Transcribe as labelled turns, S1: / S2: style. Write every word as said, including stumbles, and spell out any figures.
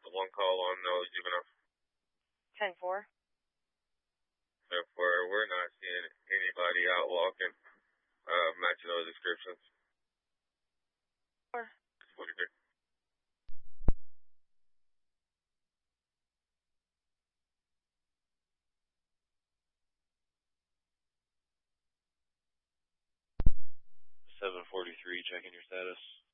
S1: one call on those juvenile.
S2: ten four.
S1: ten four, we're not seeing anybody out walking, uh, matching those descriptions.
S2: Four.
S1: forty-three. seven forty-three, checking your status.